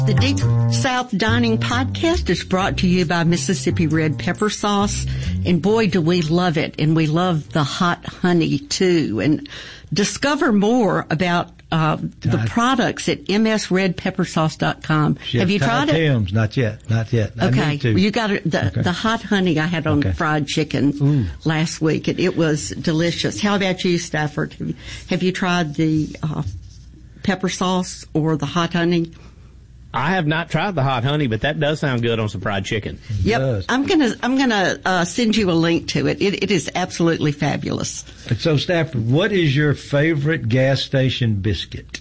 The Deep South Dining Podcast is brought to you by Mississippi Red Pepper Sauce. And boy, do we love it. And we love the hot honey, too. And discover more about the products at msredpeppersauce.com. Have you tried it? Tim's, not yet. Okay. I need to. Well, you got it. The hot honey I had on fried chicken last week. It was delicious. How about you, Stafford? Have you tried the pepper sauce or the hot honey? I have not tried the hot honey, but that does sound good on some fried chicken. Yep. I'm gonna send you a link to it. It is absolutely fabulous. So, Stafford, what is your favorite gas station biscuit?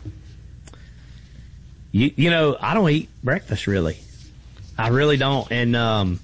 You know, I don't eat breakfast really. I really don't. And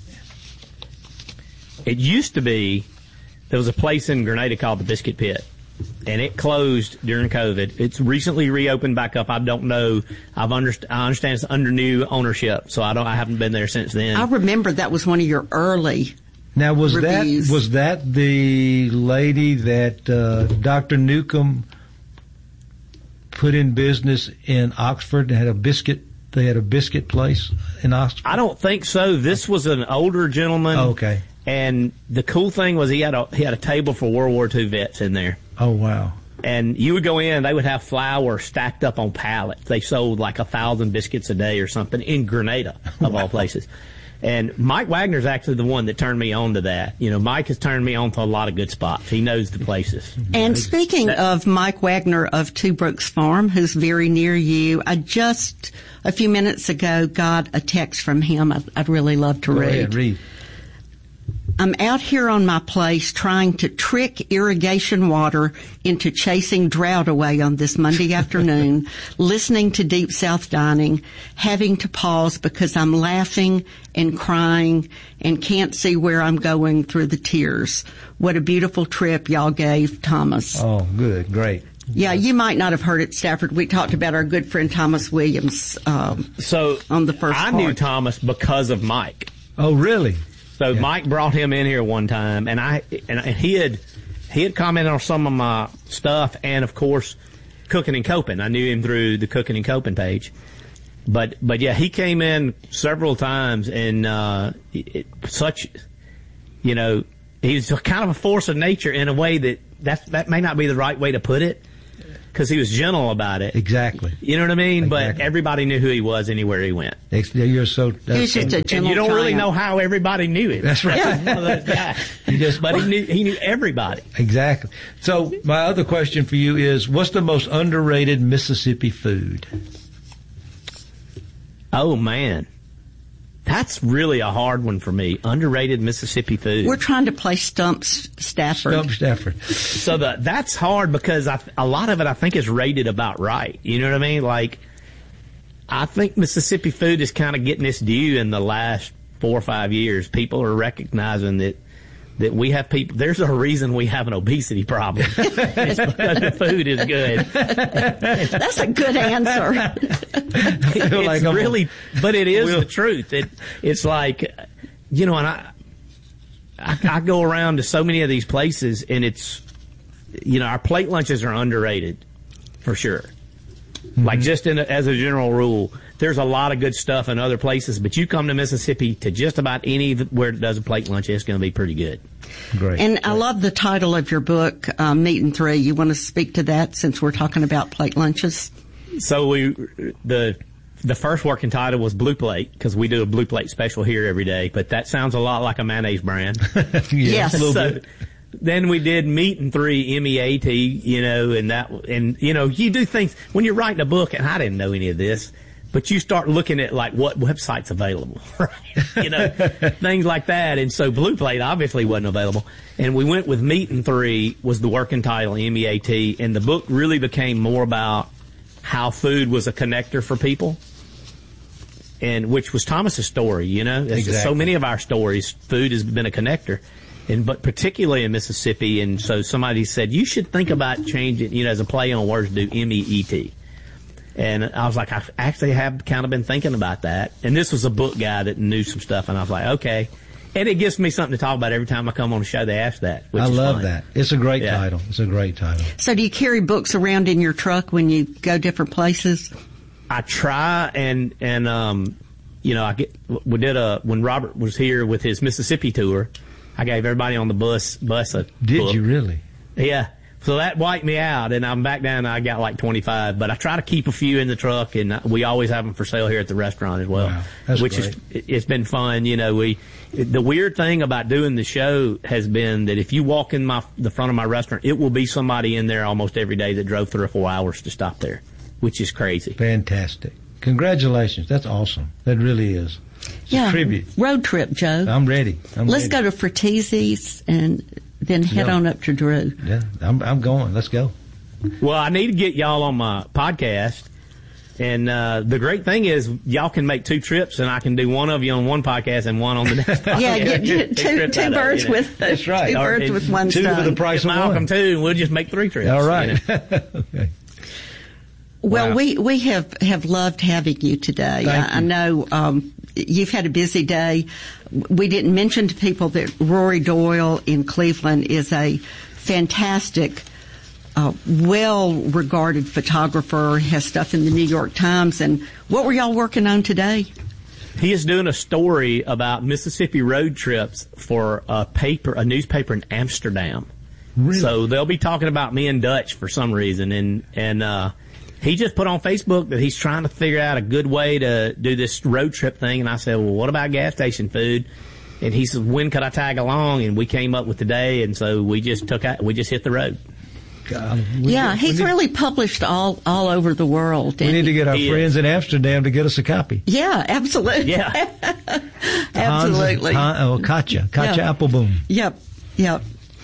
it used to be there was a place in Grenada called the Biscuit Pit. And it closed during COVID. It's recently reopened back up. I don't know. I understand it's under new ownership, so I haven't been there since then. I remember that was one of your early. Now was reviews. that the lady that Dr. Newcomb put in business in Oxford and had a biscuit? They had a biscuit place in Oxford. I don't think so. This was an older gentleman. Oh, okay. And the cool thing was he had a table for World War II vets in there. Oh, wow. And you would go in, they would have flour stacked up on pallets. They sold like 1,000 biscuits a day or something in Grenada, of all places. And Mike Wagner's actually the one that turned me on to that. You know, Mike has turned me on to a lot of good spots. He knows the places. And speaking of Mike Wagner of Two Brooks Farm, who's very near you, I just a few minutes ago got a text from him I'd really love to read. Go ahead, read. I'm out here on my place trying to trick irrigation water into chasing drought away on this Monday afternoon, listening to Deep South Dining, having to pause because I'm laughing and crying and can't see where I'm going through the tears. What a beautiful trip y'all gave, Thomas. Oh, good. Great. Yeah, you might not have heard it, Stafford. We talked about our good friend Thomas Williams on the first I part. knew Thomas because of Mike. Oh, really? So Mike brought him in here one time, and he had commented on some of my stuff, and of course, Cooking and Coping. I knew him through the Cooking and Coping page, but yeah, he came in several times, and he's kind of a force of nature in a way that may not be the right way to put it, because he was gentle about it. Exactly. You know what I mean? Exactly. But everybody knew who he was anywhere he went. You're so. He's just a gentle and you don't really giant. know how everybody knew him. That's right. He was one of those guys. But he knew everybody. Exactly. So my other question for you is, what's the most underrated Mississippi food? Oh man, that's really a hard one for me. Underrated Mississippi food. We're trying to play Stump Stafford. So that's hard because a lot of it I think is rated about right. You know what I mean? Like, I think Mississippi food is kind of getting its due in the last 4 or 5 years. People are recognizing that we have people. There's a reason we have an obesity problem. It's because the food is good. That's a good answer. It's really, but it is the truth. It's like, you know, and I go around to so many of these places, and it's, you know, our plate lunches are underrated for sure. Mm-hmm. Like just as a general rule, there's a lot of good stuff in other places, but you come to Mississippi to just about anywhere it does a plate lunch, it's going to be pretty good. Great. And I love the title of your book, Meat & Three. You want to speak to that since we're talking about plate lunches? So the first working title was Blue Plate, because we do a Blue Plate special here every day, but that sounds a lot like a mayonnaise brand. Yes. A little bit. Then we did Meat & Three, MEAT, you know, and you know, you do things when you're writing a book, and I didn't know any of this, but you start looking at like what website's available, right? You know, things like that. And so Blue Plate obviously wasn't available. And we went with Meat & Three was the working title, MEAT, and the book really became more about how food was a connector for people. And which was Thomas's story, you know. Exactly. So many of our stories, food has been a connector. But particularly in Mississippi, and so somebody said, you should think about changing, you know, as a play on words, do MEET. And I was like, I actually have kind of been thinking about that. And this was a book guy that knew some stuff, and I was like, okay. And it gives me something to talk about every time I come on the show. They ask that. I love that. It's a great title. It's a great title. So do you carry books around in your truck when you go different places? I try and you know, when Robert was here with his Mississippi tour, I gave everybody on the bus a Did book. you really? Yeah. So that wiped me out, and I'm back down. I got like 25, but I try to keep a few in the truck, and we always have them for sale here at the restaurant as well. Wow, that's which great. It's been fun. You know, the weird thing about doing the show has been that if you walk in the front of my restaurant, it will be somebody in there almost every day that drove 3 or 4 hours to stop there, which is crazy. Fantastic. Congratulations. That's awesome. That really is. It's a tribute. Road trip, Joe. I'm ready. Let's go to Fratesi's and then head on up to Drew. Yeah, I'm going. Let's go. Well, I need to get y'all on my podcast. And the great thing is y'all can make 2 trips, and I can do one of you on one podcast and one on the next podcast. Yeah, get two birds with That's right. 2 birds with one 2 stone. for the price of Malcolm one. 2, and we'll just make 3 trips. All right. You know? Okay. Well, Wow. we have loved having you today. Thank you. I know you've had a busy day. We didn't mention to people that Rory Doyle in Cleveland is a fantastic, well-regarded photographer, has stuff in the New York Times. And what were y'all working on today? He is doing a story about Mississippi road trips for a newspaper in Amsterdam. Really? So they'll be talking about me and Dutch for some reason, and he just put on Facebook that he's trying to figure out a good way to do this road trip thing. And I said, well, what about gas station food? And he said, when could I tag along? And we came up with today, and so we just hit the road. God, He's really published all over the world. We need to get our He friends in Amsterdam to get us a copy. Yeah, absolutely. Yeah. Absolutely. Katja Appleboom. Yep.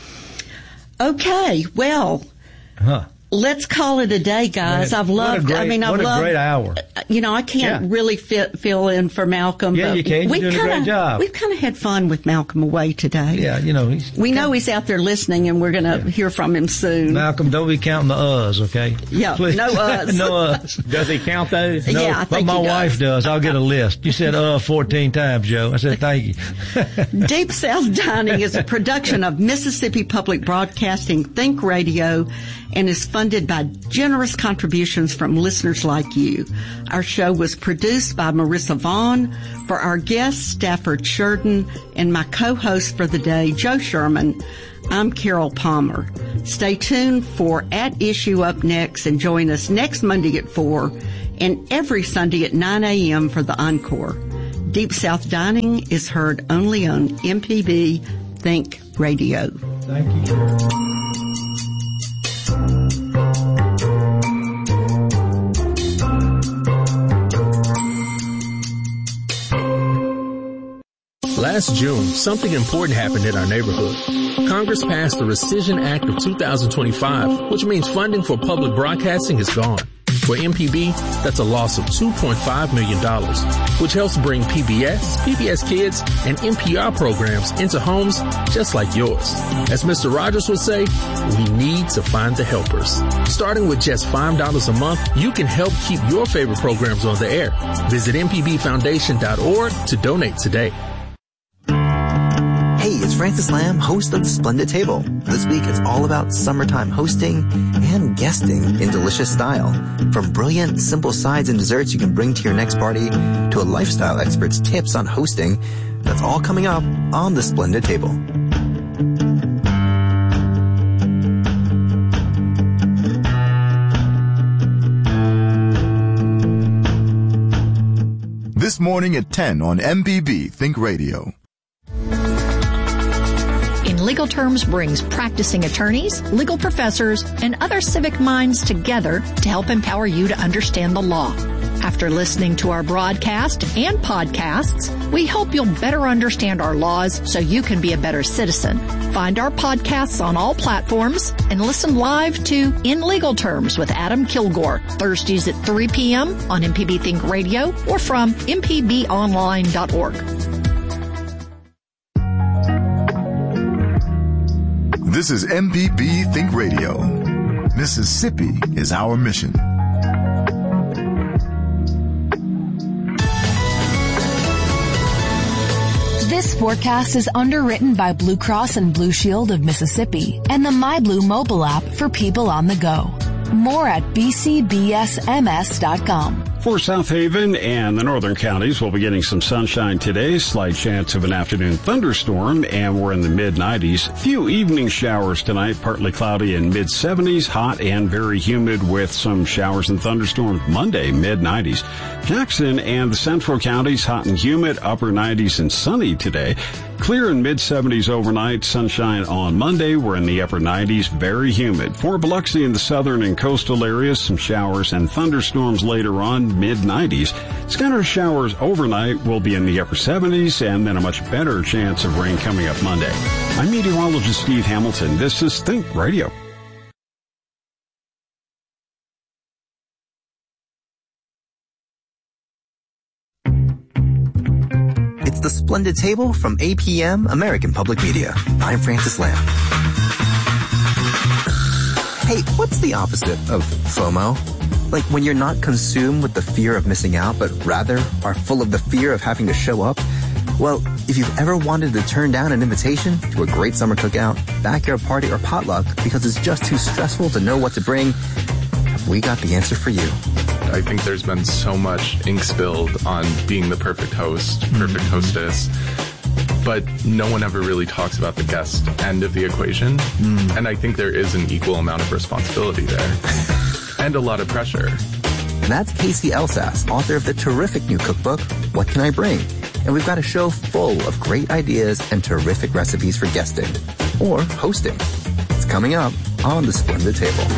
Okay, well, let's call it a day, guys. Man, I've loved. What a great hour. You know, I can't really fill in for Malcolm. Yeah, but you can. You're doing a great job. We've kind of had fun with Malcolm away today. Yeah, you know. We know he's out there listening, and we're going to hear from him soon. Malcolm, don't be counting the uhs, okay? Yeah, Please. no uhs. No uhs. Does he count those? No, Yeah, I but think my he wife does. I'll get a list. You said 14 times, Joe. I said thank you. Deep South Dining is a production of Mississippi Public Broadcasting Think Radio and is funded by generous contributions from listeners like you. Our show was produced by Marissa Vaughn. For our guests, Stafford Sheridan, and my co-host for the day, Joe Sherman, I'm Carol Palmer. Stay tuned for At Issue up next, and join us next Monday at 4 and every Sunday at 9 a.m. for the Encore. Deep South Dining is heard only on MPB Think Radio. Thank you, Carol. Last June, something important happened in our neighborhood. Congress passed the Rescission Act of 2025, which means funding for public broadcasting is gone. For MPB, that's a loss of $2.5 million, which helps bring PBS, PBS Kids, and NPR programs into homes just like yours. As Mr. Rogers would say, we need to find the helpers. Starting with just $5 a month, you can help keep your favorite programs on the air. Visit mpbfoundation.org to donate today. Hey, it's Francis Lamb, host of The Splendid Table. This week, it's all about summertime hosting and guesting in delicious style. From brilliant, simple sides and desserts you can bring to your next party to a lifestyle expert's tips on hosting. That's all coming up on The Splendid Table. This morning at 10 on MPB Think Radio. In Legal Terms brings practicing attorneys, legal professors, and other civic minds together to help empower you to understand the law. After listening to our broadcast and podcasts, we hope you'll better understand our laws so you can be a better citizen. Find our podcasts on all platforms and listen live to In Legal Terms with Adam Kilgore, Thursdays at 3 p.m. on MPB Think Radio or from mpbonline.org. This is MPB Think Radio. Mississippi is our mission. This forecast is underwritten by Blue Cross and Blue Shield of Mississippi and the MyBlue mobile app for people on the go. More at bcbsms.com. For South Haven and the northern counties, we'll be getting some sunshine today. Slight chance of an afternoon thunderstorm, and we're in the mid-90s. Few evening showers tonight, partly cloudy and mid-70s, hot and very humid with some showers and thunderstorms. Monday, mid-90s. Jackson and the central counties, hot and humid, upper 90s and sunny today. Clear and mid-70s overnight, sunshine on Monday. We're in the upper 90s, very humid. For Biloxi and the southern and coastal areas, some showers and thunderstorms later on, mid-90s. Scattered showers overnight will be in the upper 70s, and then a much better chance of rain coming up Monday. I'm meteorologist Steve Hamilton. This is Think Radio. It's the Splendid Table from APM, American Public Media. I'm Francis Lamb. Hey, what's the opposite of FOMO? Like when you're not consumed with the fear of missing out, but rather are full of the fear of having to show up? Well, if you've ever wanted to turn down an invitation to a great summer cookout, backyard party, or potluck because it's just too stressful to know what to bring, we got the answer for you. I think there's been so much ink spilled on being the perfect host, perfect hostess, but no one ever really talks about the guest end of the equation. And I think there is an equal amount of responsibility there and a lot of pressure. And that's Casey Elsass, author of the terrific new cookbook, What Can I Bring? And we've got a show full of great ideas and terrific recipes for guesting or hosting. It's coming up on the Splendid Table.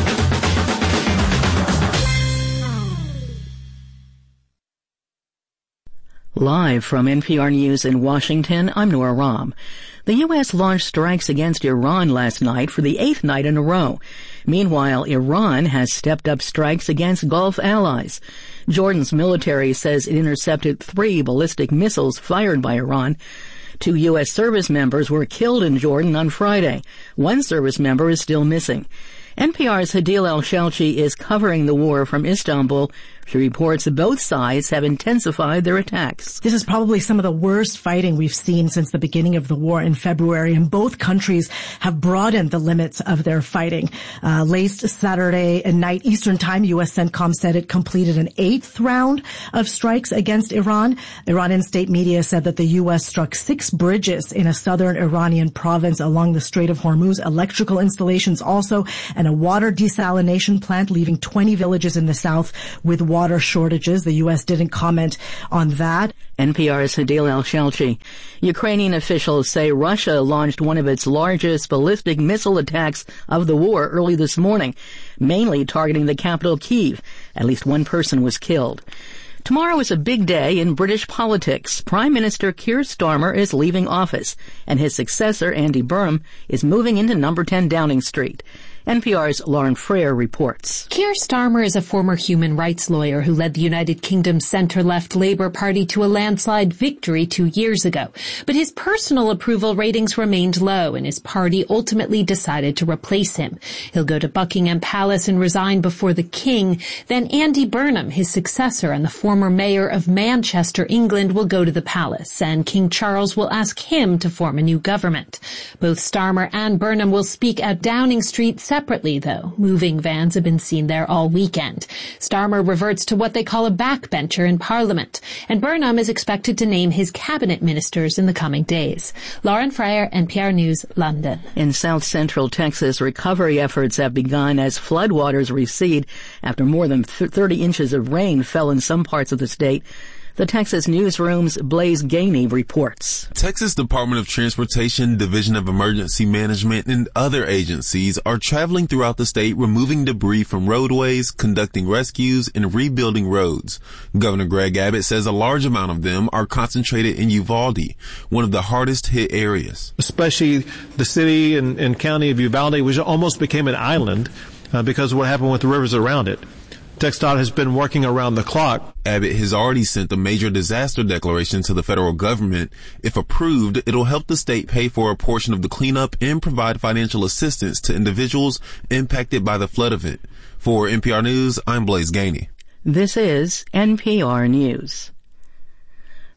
Live from NPR News in Washington, I'm Nora Rahm. The U.S. launched strikes against Iran last night for the 8th night in a row. Meanwhile, Iran has stepped up strikes against Gulf allies. Jordan's military says it intercepted 3 ballistic missiles fired by Iran. 2 U.S. service members were killed in Jordan on Friday. 1 service member is still missing. NPR's Hadil El-Shelchi is covering the war from Istanbul. She reports that both sides have intensified their attacks. This is probably some of the worst fighting we've seen since the beginning of the war in February, and both countries have broadened the limits of their fighting. Late Saturday night Eastern Time, U.S. CENTCOM said it completed an 8th round of strikes against Iran. Iranian state media said that the U.S. struck 6 bridges in a southern Iranian province along the Strait of Hormuz, electrical installations also, and a water desalination plant, leaving 20 villages in the south with water shortages. The U.S. didn't comment on that. NPR's Hadil El-Shelchi. Ukrainian officials say Russia launched one of its largest ballistic missile attacks of the war early this morning, mainly targeting the capital, Kyiv. At least 1 person was killed. Tomorrow is a big day in British politics. Prime Minister Keir Starmer is leaving office, and his successor, Andy Burnham, is moving into number 10 Downing Street. NPR's Lauren Freer reports. Keir Starmer is a former human rights lawyer who led the United Kingdom's centre-left Labour Party to a landslide victory 2 years ago. But his personal approval ratings remained low, and his party ultimately decided to replace him. He'll go to Buckingham Palace and resign before the King. Then Andy Burnham, his successor and the former mayor of Manchester, England, will go to the palace, and King Charles will ask him to form a new government. Both Starmer and Burnham will speak at Downing Street separately, though. Moving vans have been seen there all weekend. Starmer reverts to what they call a backbencher in Parliament, and Burnham is expected to name his cabinet ministers in the coming days. Lauren Freyer, NPR News, London. In south-central Texas, recovery efforts have begun as floodwaters recede after more than 30 inches of rain fell in some parts of the state. The Texas Newsroom's Blaze Gainey reports. Texas Department of Transportation, Division of Emergency Management, and other agencies are traveling throughout the state, removing debris from roadways, conducting rescues, and rebuilding roads. Governor Greg Abbott says a large amount of them are concentrated in Uvalde, one of the hardest hit areas. Especially the city and county of Uvalde, which almost became an island because of what happened with the rivers around it. TxDOT has been working around the clock. Abbott has already sent a major disaster declaration to the federal government. If approved, it'll help the state pay for a portion of the cleanup and provide financial assistance to individuals impacted by the flood event. For NPR News, I'm Blaze Gainey. This is NPR News.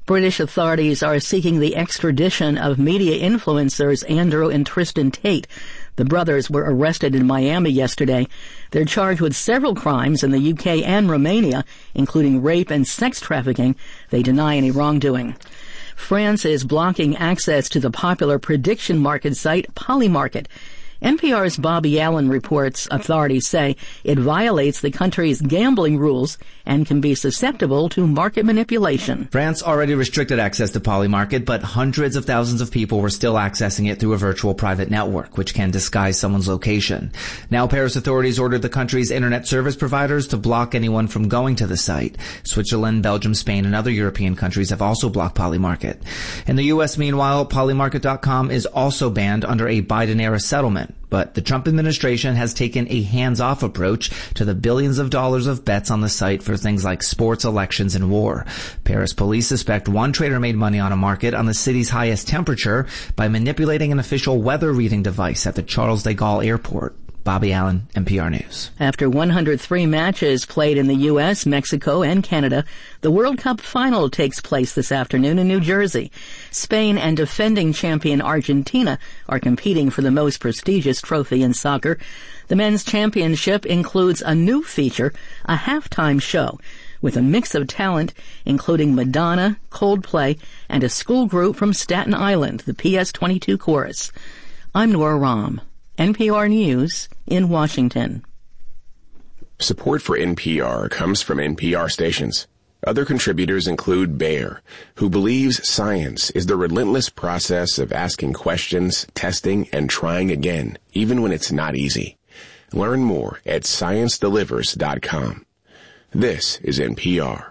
British authorities are seeking the extradition of media influencers Andrew and Tristan Tate. The brothers were arrested in Miami yesterday. They're charged with several crimes in the UK and Romania, including rape and sex trafficking. They deny any wrongdoing. France is blocking access to the popular prediction market site Polymarket. NPR's Bobby Allen reports authorities say it violates the country's gambling rules and can be susceptible to market manipulation. France already restricted access to Polymarket, but hundreds of thousands of people were still accessing it through a virtual private network, which can disguise someone's location. Now Paris authorities ordered the country's internet service providers to block anyone from going to the site. Switzerland, Belgium, Spain, and other European countries have also blocked Polymarket. In the U.S., meanwhile, Polymarket.com is also banned under a Biden-era settlement. But the Trump administration has taken a hands-off approach to the billions of dollars of bets on the site for things like sports, elections, and war. Paris police suspect one trader made money on a market on the city's highest temperature by manipulating an official weather reading device at the Charles de Gaulle airport. Bobby Allen, NPR News. After 103 matches played in the U.S., Mexico, and Canada, the World Cup final takes place this afternoon in New Jersey. Spain and defending champion Argentina are competing for the most prestigious trophy in soccer. The men's championship includes a new feature, a halftime show, with a mix of talent, including Madonna, Coldplay, and a school group from Staten Island, the PS22 Chorus. I'm Nora Rahm. NPR News in Washington. Support for NPR comes from NPR stations. Other contributors include Bayer, who believes science is the relentless process of asking questions, testing, and trying again, even when it's not easy. Learn more at ScienceDelivers.com. This is NPR.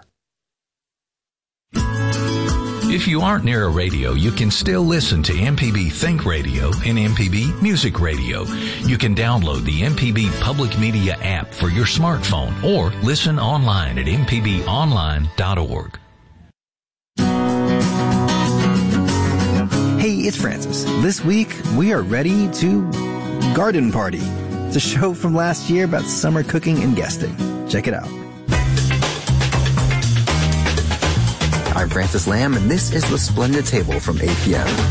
If you aren't near a radio, you can still listen to MPB Think Radio and MPB Music Radio. You can download the MPB Public Media app for your smartphone or listen online at mpbonline.org. Hey, it's Francis. This week, we are ready to Garden Party. It's a show from last year about summer cooking and guesting. Check it out. I'm Francis Lamb, and this is The Splendid Table from APM.